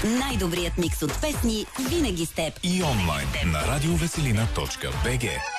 Най-добрият микс от песни винаги с теб. И онлайн на радиовеселина.bg.